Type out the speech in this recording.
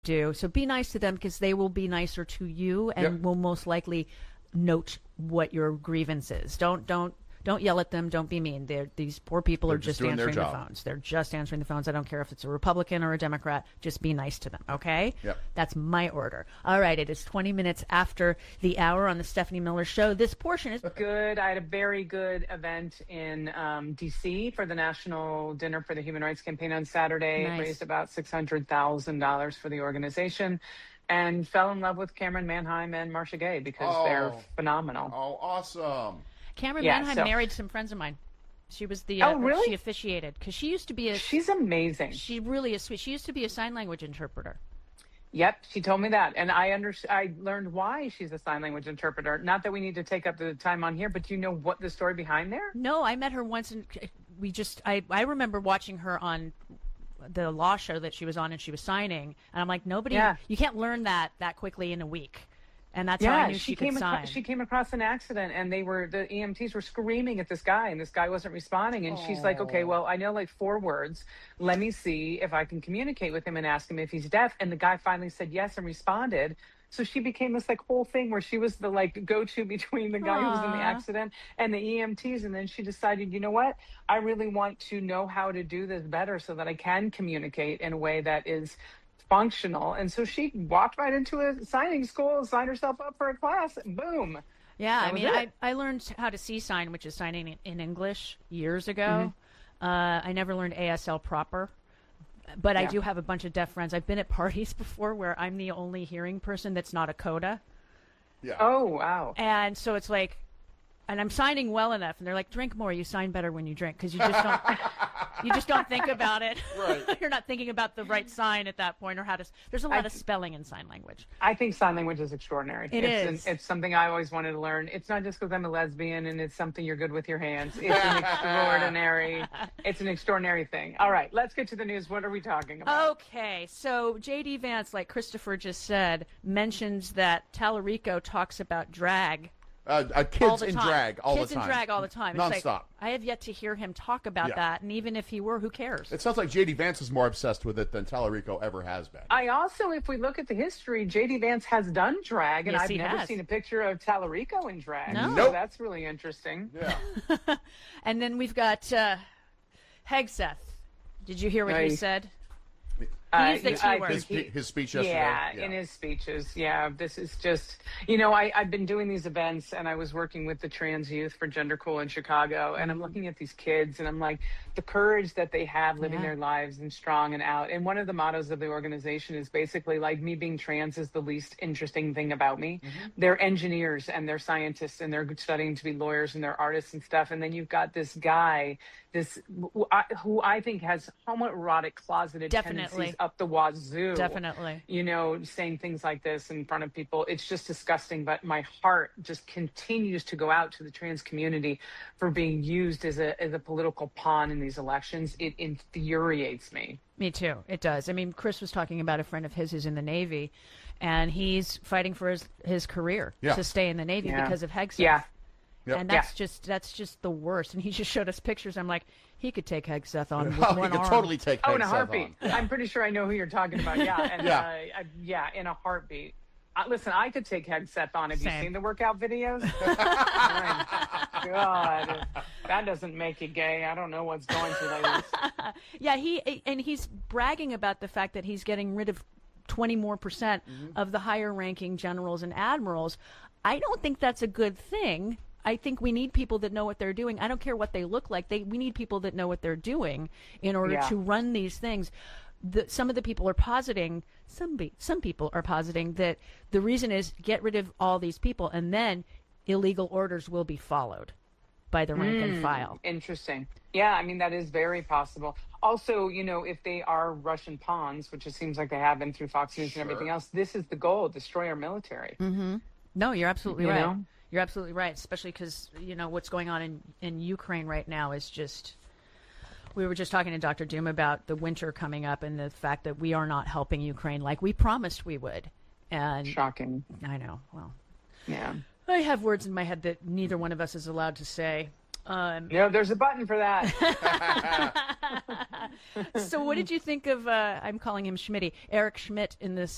do. So be nice to them because they will be nicer to you and will most likely note what your grievance is. Don't yell at them. Don't be mean. These poor people are just answering the phones. They're just answering the phones. I don't care if it's a Republican or a Democrat. Just be nice to them, okay? Yep. That's my order. All right, it is 20 minutes after the hour on the Stephanie Miller Show. This portion is good. I had a very good event in D.C. for the National Dinner for the Human Rights Campaign on Saturday. Nice. It raised about $600,000 for the organization. And fell in love with Cameron Manheim and Marcia Gay because they're phenomenal. Oh, awesome. Cameron Manheim married some friends of mine. She was the really? She officiated because she used to be she's amazing. She really is sweet. She used to be a sign language interpreter. Yep, she told me that, and I learned why she's a sign language interpreter. Not that we need to take up the time on here, but do you know what the story behind there? No, I met her once, and I remember watching her on the law show that she was on, and she was signing, and I'm like, you can't learn that quickly in a week. And that's how I knew she could sign. She came across an accident, and the EMTs were screaming at this guy, and this guy wasn't responding. And she's like, okay, well, I know like 4 words. Let me see if I can communicate with him and ask him if he's deaf. And the guy finally said yes and responded. So she became this like whole thing where she was the like go-to between the guy who was in the accident and the EMTs. And then she decided, you know what? I really want to know how to do this better so that I can communicate in a way that is functional. And so she walked right into a signing school, signed herself up for a class, and boom. Yeah, I mean, I learned how to C-sign, which is signing in English, years ago. I never learned ASL proper, but I do have a bunch of deaf friends. I've been at parties before where I'm the only hearing person that's not a coda. Yeah. Oh, wow. And so it's like, and I'm signing well enough, and they're like, drink more. You sign better when you drink because you just don't think about it. Right. You're not thinking about the right sign at that point or how to. There's a lot of spelling in sign language. I think sign language is extraordinary. It's something I always wanted to learn. It's not just because I'm a lesbian and it's something you're good with your hands. It's an extraordinary thing. All right, let's get to the news. What are we talking about? Okay, so J.D. Vance, like Christopher just said, mentions that Tallarico talks about drag. Kids in drag all the time. Kids in drag all the time. Nonstop. It's like, I have yet to hear him talk about that, and even if he were, who cares? It sounds like J.D. Vance is more obsessed with it than Tallarico ever has been. I also, if we look at the history, J.D. Vance has done drag, and I've never seen a picture of Tallarico in drag. No. So that's really interesting. Yeah. And then we've got Hegseth. Did you hear what he said? He used the T word. His speech yesterday. Yeah, in his speeches. Yeah, this is just, I've been doing these events, and I was working with the trans youth for Gender Cool in Chicago, and I'm looking at these kids, and I'm like, the courage that they have living their lives and strong and out. And one of the mottos of the organization is basically like, me being trans is the least interesting thing about me. They're engineers, and they're scientists, and they're studying to be lawyers, and they're artists and stuff. And then you've got this guy, who I think has homoerotic closeted tendencies up the wazoo. Definitely. Saying things like this in front of people. It's just disgusting, but my heart just continues to go out to the trans community for being used as a political pawn in these elections. It infuriates me. Me too. It does. I mean, Chris was talking about a friend of his who's in the Navy, and he's fighting for his career to stay in the Navy because of Hegseth. Yeah. Yep. And that's just the worst. And he just showed us pictures. I'm like, he could take Hegseth on with one arm. He could totally take Hegseth in a heartbeat. on. I'm pretty sure I know who you're talking about. Yeah, and in a heartbeat. Listen, I could take Hegseth on. Have you seen the workout videos? My God, that doesn't make you gay. I don't know what's going through ladies. Yeah, he's bragging about the fact that he's getting rid of 20% more of the higher ranking generals and admirals. I don't think that's a good thing. I think we need people that know what they're doing. I don't care what they look like. We need people that know what they're doing in order to run these things. Some of the people are positing, some people are positing that the reason is get rid of all these people, and then illegal orders will be followed by the rank and file. Interesting. Yeah, I mean, that is very possible. Also, if they are Russian pawns, which it seems like they have been through Fox News and everything else, this is the goal, destroy our military. Mm-hmm. No, you're absolutely right. You're absolutely right, especially because, what's going on in Ukraine right now is just... We were just talking to Dr. Doom about the winter coming up and the fact that we are not helping Ukraine like we promised we would. And shocking. I know. Well, yeah. I have words in my head that neither one of us is allowed to say. There's a button for that. So what did you think of, I'm calling him Schmitty, Eric Schmidt in this